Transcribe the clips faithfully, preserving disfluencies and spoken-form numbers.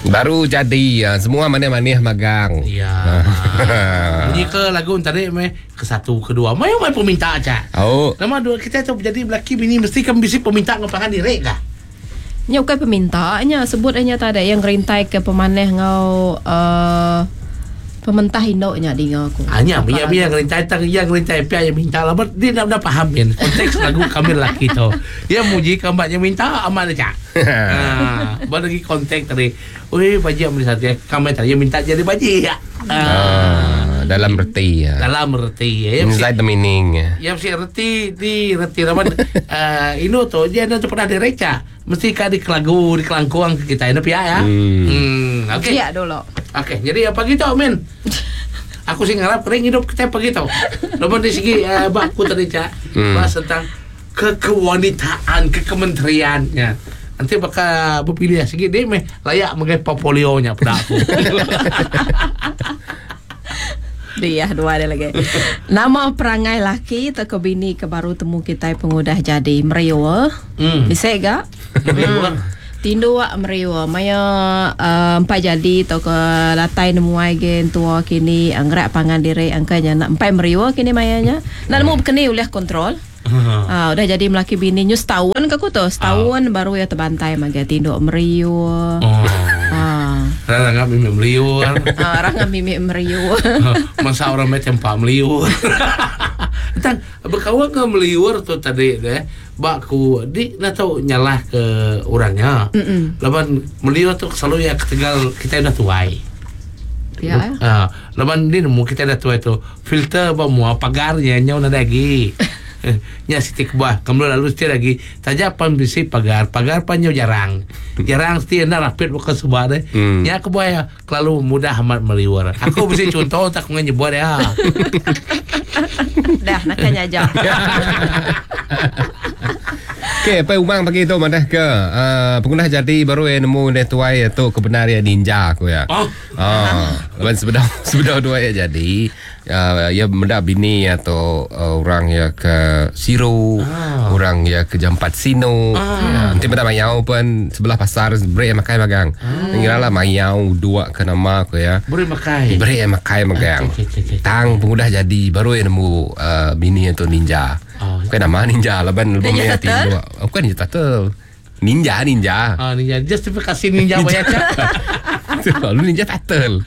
Baru jadi uh, semua mana-mana magang. Ya. Bunyi ke lagu tadi meh ke satu kedua. Mai mai peminta aja. Oh. Nama dua kita tu jadi lelaki bini mesti kan bisi peminta ngapangan direk kah? Nya bukan pemintanya sebut hanya tak ada yang gerintai ke pemaneh ngau uh, pementah indoknya di ngau aku. Hanya biar biar gerintai tak yang gerintai pia yang minta lah dia dah dah faham kan konteks lagu kami lelaki tu. Dia muji kambaknya minta amal aja. Ha, bagi konteks tadi. Oi baji ambil satu kami tadi minta jadi baji ya. Ah, dalam reti ya. Dalam reti ya. Inside the meaning. Ya mesti reti di reti raman uh, ino tu dia ada pernah direca. Mesti kan di kelagu di kelangkuang ke kita ini pia ya. Hmm. Hmm okey. Iya dulu. Okey, jadi apa gitu men? Aku sih ngarap kering hidup kita apa gitu. Lepas dari segi uh, bakku tadi cak hmm. bahas tentang kekewanitaan kekementeriannya. Nanti bakal berpilih segi dia meh layak mengenai portfolionya pada aku. Dia dua ada lagi. Nama perangai laki teko bini ke baru temu kita pengudah jadi meriwa. Hmm. Bisa gak? Hmm. Tindu wak meriwa. Maya uh, empat jadi to ke latai nemu gen tua kini anggerak pangan diri angkanya nak empat meriwa kini mayanya. Nak nemu kini oleh kontrol. Ah, udah jadi melaki bini nyu setahun ke aku tu. Setahun oh. baru ya terbantai maga tindu meriwa. Oh. Ah. Rang ngam mimi meliur. Ah, rang ngam mimi meriwa. Masa orang macam pak meliur. Tang berkawan ke meliur tu tadi deh. Bakku di nak tahu nyalah ke orangnya. Laban meliur tu selalu ya ketegal kita dah tuai. Ya. Ah, laban di nemu kita dah tuai tu filter bamu pagarnya nyau na lagi. Nya sitik bah kemudian lalu setiap lagi saja pan bisi pagar pagar panyo jarang jarang setiap nak rapid bukan sebab deh hmm. Nya aku buaya kelalu mudah amat meliwar aku bisi contoh tak mengenai buat ya dah nak tanya aja. Okey, apa umang pagi tu mana ke uh, pengguna jadi baru yang nemu dia tuai tu kebenaran ninja aku ya. Oh. Ah, lepas sebedah sebedah dua ya jadi uh, ya benda bini atau uh, orang ya ke Siro, ah. orang ya ke Jampat Sino. Ah. Ya, nanti benda mayau pun sebelah pasar beri makai magang. Ah. Ngiralah mayau dua ke nama aku ya. Beri makai. Beri makai magang. Okay, okay, okay. Tang pengguna jadi baru yang nemu uh, bini atau ninja. Oh, bukan nama ninja laban lebih ninja dua. Bukan ninja turtle. Ninja ninja. Ah ninja justifikasi ninja banyak cak. Lu ninja turtle.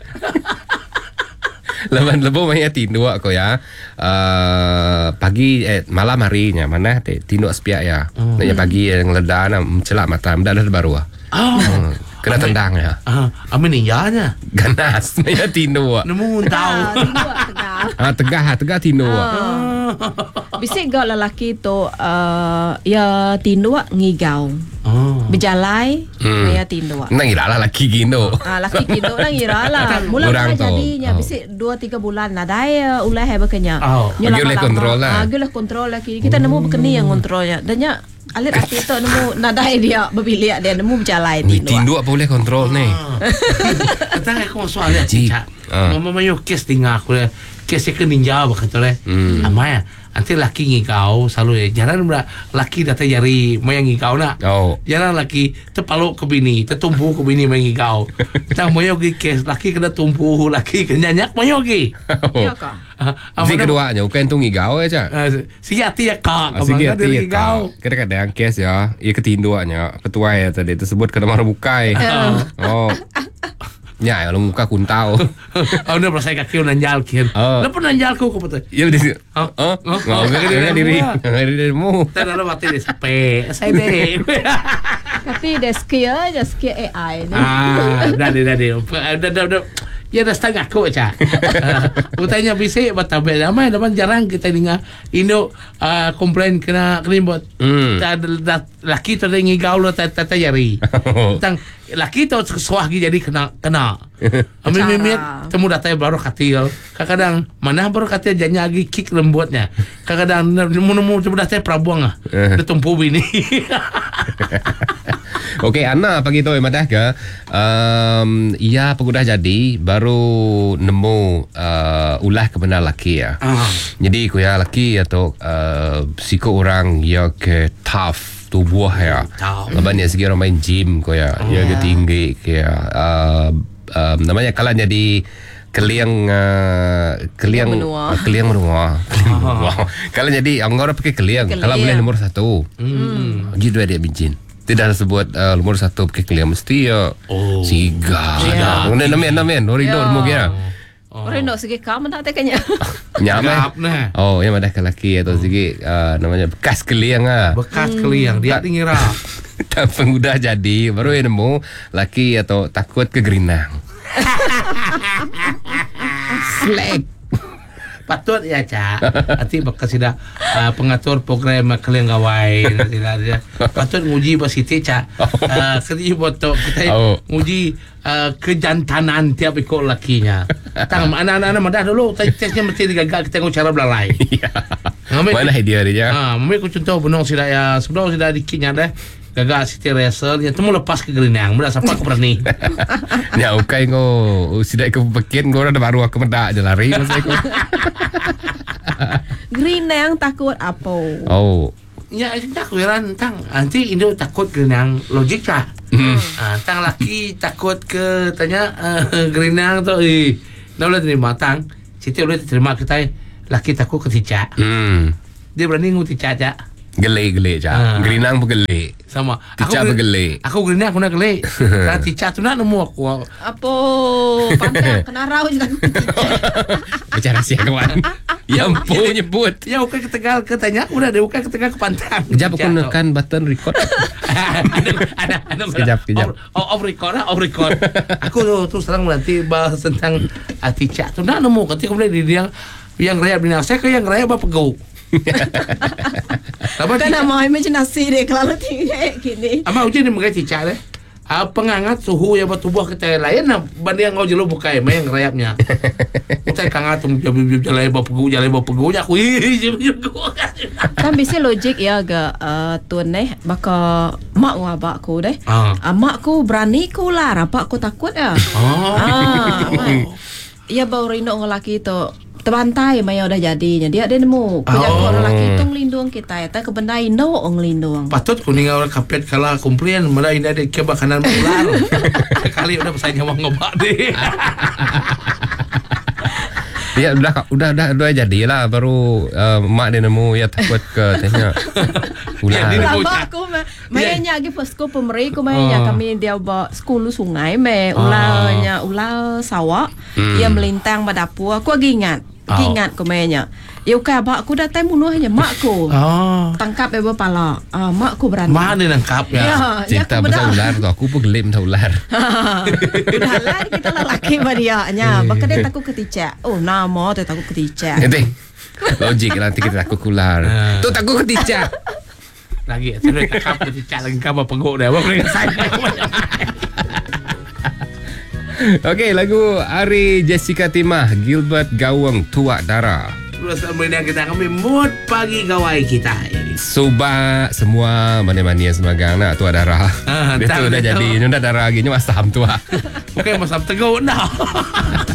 Laban lebih banyak tindu aku ya. Uh, pagi eh malam harinya mana teh tindu sepiak ya. Oh. Nanya pagi yang ledah nak mencelak mata dah dah baru ah. Oh. Hmm. Kena tendang ya. Ah, amin ninjanya. Ganas nanya tindu. Nemu tahu. Ah tegah tegah tindu. Bisik gak lelaki tu uh, ya tindu ngigau. Oh. Berjalai hmm. ya tindu. Nang ira lah laki gino. Ah laki gino nang ira lah. Mula mula jadinya oh. bisik dua tiga bulan lah daya ulah he bekenya. Oh. Agak kontrol lah. Agak kontrol lagi. Kita nemu bekeni yang kontrolnya. Dannya alit hati tu nemu nadai dia berbilik dia nemu berjalai tindu. Tindu apa boleh kontrol ni. Kata aku soalnya cicak. Mama mayo kes tinggal aku le. Kes ke ninja begitu le. Amaya nanti laki ngikau selalu ya jarang berak laki datang jari mau yang ngikau nak oh. Jarang laki terpaluk ke bini tertumpu ke bini mau ngikau kita mau yogi kes laki kena tumpu laki kena nyak mau yogi iya kah si keduanya bukan tu ngikau aja si hati ya kak si hati ya kak kadang-kadang kes ya ia ketinduanya ketua ya tadi tersebut kena marah bukai oh ya, lu muka kuntau. Oh, udah perasaan kaki nanjal kian. Lu pernah nanjalku kau betul? Iya di sini. Oh, oh, nggak nggak diri, nggak dirimu. Tidak ada mati di sampai, saya tapi deski aja deski A I. Ah, dah dah dah, dah dah dah. Ya dah setengah kau aja. Utanya bisik batabel ramai, dapat jarang kita dengar Indo uh, komplain kena kerimbut. Hmm. Laki tu dengi gaul tak tak jari. Tentang laki tu sesuah jadi kena kena. Amin mimit temu datang baru katil. Kadang mana baru katil janya lagi kick lembutnya. Kadang nemu nemu coba datang prabuang ah. Dia tumpu bini. Okey, Anna pagi tu madah ke um, ia pengguna jadi baru nemu uh, ulah kebenar laki ya. Ah. Jadi ku ya laki atau uh, siku orang ya ke tough tubuh ya. Tahu. Laban ya segi orang main gym ko ya. Ya ke tinggi ke ya. Uh, uh, namanya kalau jadi keliang uh, keliang menua. uh, keliang menua. Keliang menua. Kalau jadi anggora pakai keliang. Keliang. Kalau boleh nomor satu. Hmm. Gitu dia bincin. Tidak sebut uh, nomor satu pakai keliang mesti ya. Oh. Siga. Ya. Kemudian namen namen. Ori Ya. dor mo kira. Orang nak segi kamu tak tekanya. Nyamai. Gap nah. Oh, yang ada lelaki atau segi uh, namanya bekas keliang ah. Bekas keliang dia tinggi rah. Tak pengudah jadi baru yang nemu laki atau takut ke gerinang. Slack. Patut ya Cak. Nanti bakal sudah uh, pengatur program kalian gawai nanti lah dia. Patut nguji positif Cak. Uh, kerja botok kita Oh. nguji uh, kejantanan tiap ikut lakinya. Tang anak-anak madah dulu tesnya mesti digagak kita tengok cara belalai. Ya. Ngambil- Mana idea dia? Ah, mami aku contoh benong sudah ya sebelum sudah dikinya dah. Gagak City Racer yang temu lepas ke Gerinang. Mudah siapa aku berani. Ya, ukai ngo sudah ke pekin ngo ada baru aku mendak je lari masa aku. Green yang takut apa? Oh. Ya, tak wiran tang. Nanti Indo takut Gerinang logik tak? Hmm. Ah, tang laki takut ke tanya uh, Gerinang tu. Eh, dah boleh terima tang. Citi boleh terima kita. Laki takut ke ticak. Hmm. Dia berani ngut ticak Cak. Gelik-gelik je. Ah. Gerinang pun gelik. Sama. Ticak geri- bergelik. Aku Gerinang aku nak gelik. Kalau ticak tu nak nemu aku. Apa? Pandai kena rau je takut kecil. Macam rahsia kawan. Ya ampun nyebut. Ya, ukai ke Tegal ke tanya. Udah deh, ukai ke Tegal ke Pantang. Kejap aku Ticak tu. nekan button record. ada ada ada Sekejap, sekejap. off, off record lah, off record. Aku tu terus terang nanti bahas tentang uh, ticak tu nak nemu ketika kemudian di dia yang raya bina saya ke yang raya apa pegau. Apa Kan ticak? nama imaginasi dia kalau tinggi gini. Ama uji ni mengenai ticak deh. Uh, pengangat suhu yang bertubuh kita lain nah banding kau jelo bukai main yang rayapnya. Kita kangat tu jalan bawa pegau jalan bawa pegau aku. Kan bisa logik ya agak uh, tuan eh baka mak wa bak ku deh. Ah. Ah, mak ku berani ku lah, apa aku takut ya. Oh. Ah, mak. Ya baru rindu ngelaki tu terbantai maya udah jadinya dia ada nemu kerja Oh. orang lelaki tu ngelindung kita ya tak kebendai no ngelindung. Patut kuning orang kapet kalah komplain malah ini ada kebak kanan ular. Sekali udah pesannya mau ngebak deh. Ya udah udah udah udah jadilah baru uh, mak dia nemu ya takut ke tanya. Ya, dia Ular. nemu. Lama aku me, mayanya lagi first ko pemeri ko mayanya Oh. kami dia bawa sekolah sungai me Oh. ularnya ular sawah Hmm. ia melintang badapu aku lagi ingat Oh. ingat ko mayanya ya ukai abak aku datang bunuhnya mak ko Oh. tangkap ibu pala ah, mak ko berani Mana ni nangkap ya? ya Cerita aku pasal bedah. ular tu aku pun gelip pasal ular. Udah lah kita lelaki bariaknya maka dia takut keticak oh nama dia takut keticak Nanti logik nanti kita takut ke ular. Ah. Tu takut ke ticak. Lagi saya tangkap ke cicak lagi kabar peguk dia. Apa dengan saya? Okey, lagu Ari Jessica Timah, Gilbert Gawang, Tuak Dara. Terus kemudian kita kami mood pagi gawai kita. Suba semua mana-mana semagang nak Tuak Dara. Ah, Dia tu tak, dah betul. jadi, ni dah darah gini masam tu ah. Bukan masa teguk dah.